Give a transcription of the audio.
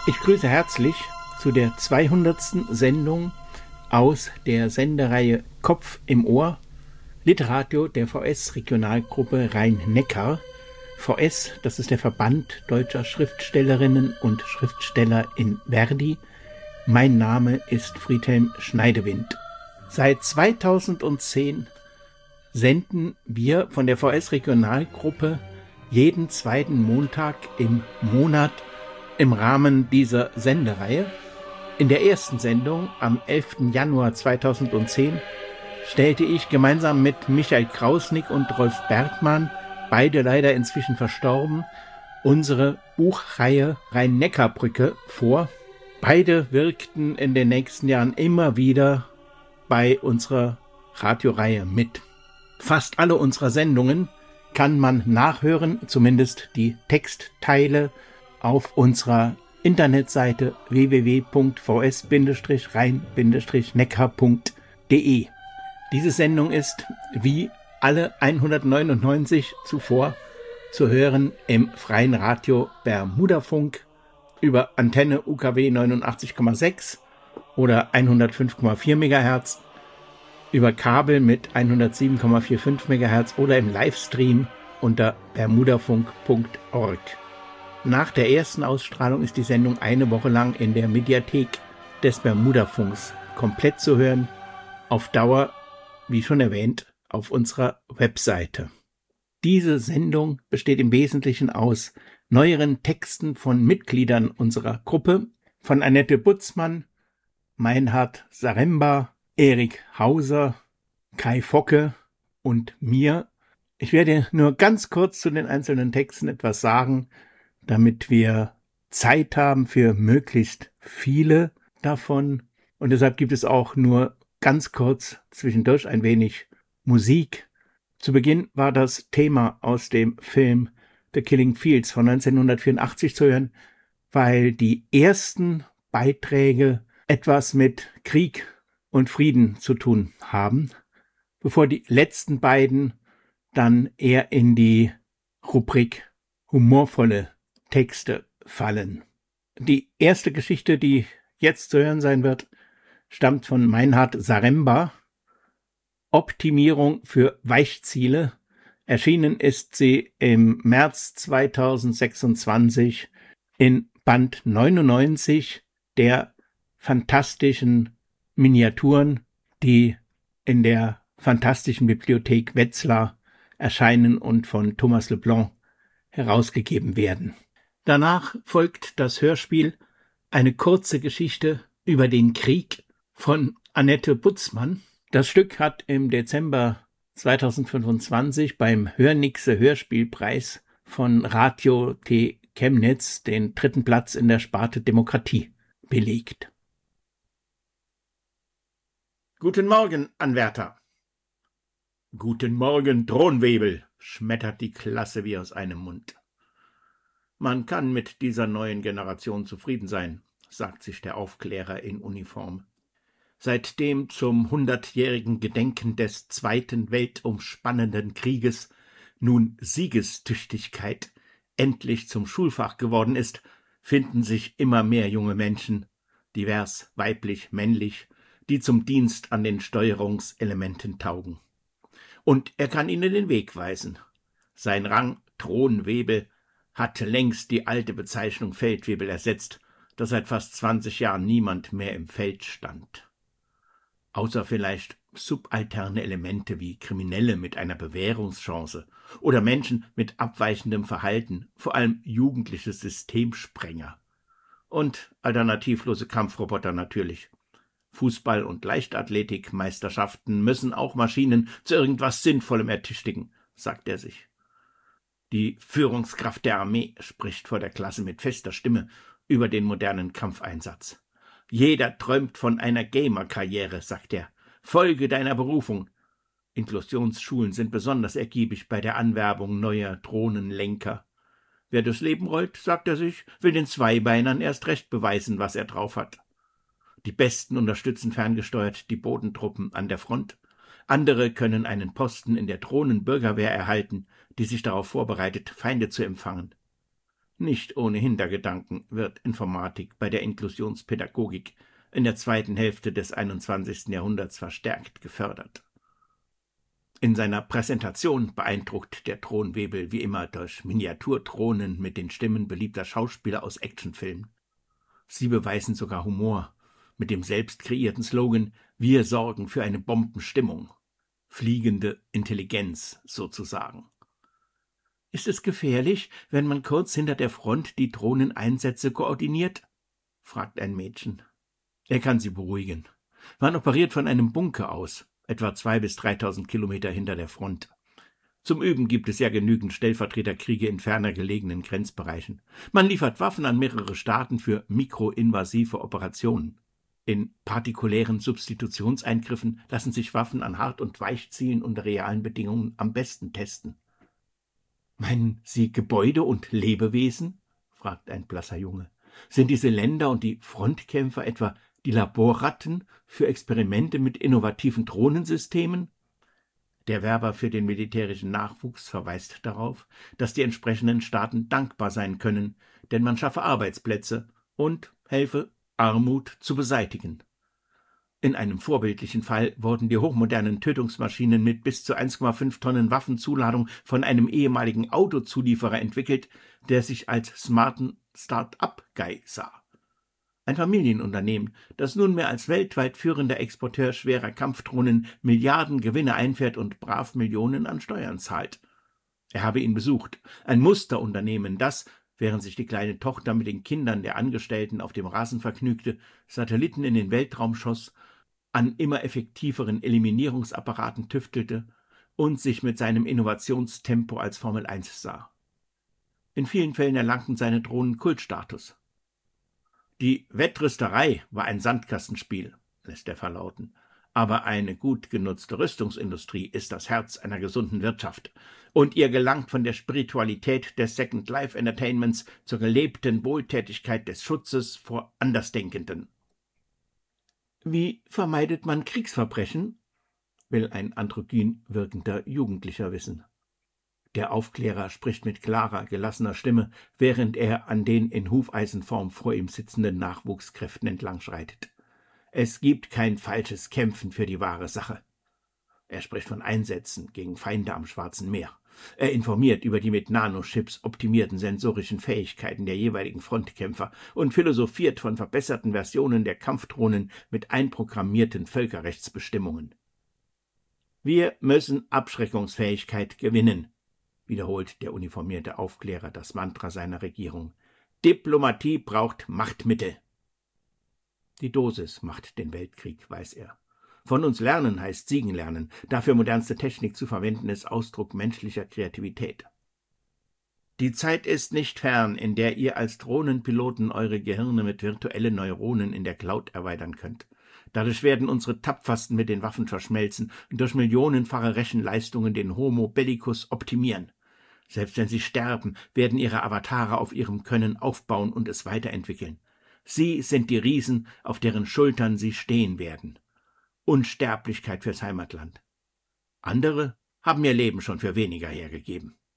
Ich grüße herzlich zu der 200. Sendung aus der Sendereihe Kopf im Ohr, Literadio der VS-Regionalgruppe Rhein-Neckar. VS, das ist der Verband deutscher Schriftstellerinnen und Schriftsteller in Verdi. Mein Name ist Friedhelm Schneidewind. Seit 2010 senden wir von der VS-Regionalgruppe jeden zweiten Montag im Monat im Rahmen dieser Sendereihe. In der ersten Sendung am 11. Januar 2010 stellte ich gemeinsam mit Michael Krausnick und Rolf Bergmann, beide leider inzwischen verstorben, unsere Buchreihe Rhein-Neckar-Brücke vor. Beide wirkten in den nächsten Jahren immer wieder bei unserer Radioreihe mit. Fast alle unserer Sendungen kann man nachhören, zumindest die Textteile, auf unserer Internetseite www.vs-rhein-neckar.de. Diese Sendung ist, wie alle 199 zuvor, zu hören im freien Radio Bermudafunk über Antenne UKW 89,6 oder 105,4 MHz, über Kabel mit 107,45 MHz oder im Livestream unter bermudafunk.org. Nach der ersten Ausstrahlung ist die Sendung eine Woche lang in der Mediathek des Bermudafunks komplett zu hören, auf Dauer, wie schon erwähnt, auf unserer Webseite. Diese Sendung besteht im Wesentlichen aus neueren Texten von Mitgliedern unserer Gruppe, von Annette Butzmann, Meinhard Zaremba, Erik Hauser, Kai Focke und mir. Ich werde nur ganz kurz zu den einzelnen Texten etwas sagen, damit wir Zeit haben für möglichst viele davon. Und deshalb gibt es auch nur ganz kurz zwischendurch ein wenig Musik. Zu Beginn war das Thema aus dem Film The Killing Fields von 1984 zu hören, weil die ersten Beiträge etwas mit Krieg und Frieden zu tun haben, bevor die letzten beiden dann eher in die Rubrik humorvolle Texte fallen. Die erste Geschichte, die jetzt zu hören sein wird, stammt von Meinhard Zaremba. Optimierung für Weichziele. Erschienen ist sie im März 2026 in Band 99 der fantastischen Miniaturen, die in der Fantastischen Bibliothek Wetzlar erscheinen und von Thomas Leblanc herausgegeben werden. Danach folgt das Hörspiel Eine kurze Geschichte über den Krieg von Annette Butzmann. Das Stück hat im Dezember 2025 beim Hörnixe Hörspielpreis von Radio T Chemnitz den 3. Platz in der Sparte Demokratie belegt. Guten Morgen, Anwärter. Guten Morgen, Thronwebel, schmettert die Klasse wie aus einem Mund. Man kann mit dieser neuen Generation zufrieden sein, sagt sich der Aufklärer in Uniform. Seitdem zum 100-jährigen Gedenken des Zweiten weltumspannenden Krieges nun Siegestüchtigkeit endlich zum Schulfach geworden ist, finden sich immer mehr junge Menschen, divers, weiblich, männlich, die zum Dienst an den Steuerungselementen taugen. Und er kann ihnen den Weg weisen. Sein Rang Thronwebel hat längst die alte Bezeichnung Feldwebel ersetzt, da seit fast 20 Jahren niemand mehr im Feld stand. Außer vielleicht subalterne Elemente wie Kriminelle mit einer Bewährungschance oder Menschen mit abweichendem Verhalten, vor allem jugendliche Systemsprenger. Und alternativlose Kampfroboter natürlich. Fußball- und Leichtathletik-Meisterschaften müssen auch Maschinen zu irgendwas Sinnvollem ertüchtigen, sagt er sich. Die Führungskraft der Armee spricht vor der Klasse mit fester Stimme über den modernen Kampfeinsatz. Jeder träumt von einer Gamer-Karriere, sagt er. Folge deiner Berufung. Inklusionsschulen sind besonders ergiebig bei der Anwerbung neuer Drohnenlenker. Wer durchs Leben rollt, sagt er sich, will den Zweibeinern erst recht beweisen, was er drauf hat. Die Besten unterstützen ferngesteuert die Bodentruppen an der Front. Andere können einen Posten in der Drohnenbürgerwehr erhalten, die sich darauf vorbereitet, Feinde zu empfangen. Nicht ohne Hintergedanken wird Informatik bei der Inklusionspädagogik in der zweiten Hälfte des 21. Jahrhunderts verstärkt gefördert. In seiner Präsentation beeindruckt der Thronwebel wie immer durch Miniaturthronen mit den Stimmen beliebter Schauspieler aus Actionfilmen. Sie beweisen sogar Humor mit dem selbst kreierten Slogan »Wir sorgen für eine Bombenstimmung«. Fliegende Intelligenz sozusagen. Ist es gefährlich, wenn man kurz hinter der Front die Drohneneinsätze koordiniert? Fragt ein Mädchen. Er kann sie beruhigen. Man operiert von einem Bunker aus, etwa 2.000 bis 3.000 Kilometer hinter der Front. Zum Üben gibt es ja genügend Stellvertreterkriege in ferner gelegenen Grenzbereichen. Man liefert Waffen an mehrere Staaten für mikroinvasive Operationen. In partikulären Substitutionseingriffen lassen sich Waffen an Hart- und Weichzielen unter realen Bedingungen am besten testen. »Meinen Sie Gebäude und Lebewesen?« fragt ein blasser Junge. »Sind diese Länder und die Frontkämpfer etwa die Laborratten für Experimente mit innovativen Drohnensystemen?« Der Werber für den militärischen Nachwuchs verweist darauf, dass die entsprechenden Staaten dankbar sein können, denn man schaffe Arbeitsplätze und helfe, Armut zu beseitigen. In einem vorbildlichen Fall wurden die hochmodernen Tötungsmaschinen mit bis zu 1,5 Tonnen Waffenzuladung von einem ehemaligen Autozulieferer entwickelt, der sich als smarten Start-up-Guy sah. Ein Familienunternehmen, das nunmehr als weltweit führender Exporteur schwerer Kampfdrohnen Milliarden Gewinne einfährt und brav Millionen an Steuern zahlt. Er habe ihn besucht, ein Musterunternehmen, das, während sich die kleine Tochter mit den Kindern der Angestellten auf dem Rasen vergnügte, Satelliten in den Weltraum schoss, an immer effektiveren Eliminierungsapparaten tüftelte und sich mit seinem Innovationstempo als Formel 1 sah. In vielen Fällen erlangten seine Drohnen Kultstatus. Die Wettrüsterei war ein Sandkastenspiel, lässt er verlauten, aber eine gut genutzte Rüstungsindustrie ist das Herz einer gesunden Wirtschaft, und ihr gelangt von der Spiritualität des Second Life Entertainments zur gelebten Wohltätigkeit des Schutzes vor Andersdenkenden. Wie vermeidet man Kriegsverbrechen? Will ein androgyn wirkender Jugendlicher wissen. Der Aufklärer spricht mit klarer, gelassener Stimme, während er an den in Hufeisenform vor ihm sitzenden Nachwuchskräften entlangschreitet. Es gibt kein falsches Kämpfen für die wahre Sache. Er spricht von Einsätzen gegen Feinde am Schwarzen Meer. Er informiert über die mit Nanochips optimierten sensorischen Fähigkeiten der jeweiligen Frontkämpfer und philosophiert von verbesserten Versionen der Kampfdrohnen mit einprogrammierten Völkerrechtsbestimmungen. Wir müssen Abschreckungsfähigkeit gewinnen, wiederholt der uniformierte Aufklärer das Mantra seiner Regierung. Diplomatie braucht Machtmittel. Die Dosis macht den Weltkrieg, weiß er. Von uns lernen heißt siegen lernen. Dafür modernste Technik zu verwenden, ist Ausdruck menschlicher Kreativität. Die Zeit ist nicht fern, in der ihr als Drohnenpiloten eure Gehirne mit virtuellen Neuronen in der Cloud erweitern könnt. Dadurch werden unsere Tapfersten mit den Waffen verschmelzen und durch millionenfache Rechenleistungen den Homo bellicus optimieren. Selbst wenn sie sterben, werden ihre Avatare auf ihrem Können aufbauen und es weiterentwickeln. Sie sind die Riesen, auf deren Schultern sie stehen werden. Unsterblichkeit fürs Heimatland. Andere haben ihr Leben schon für weniger hergegeben.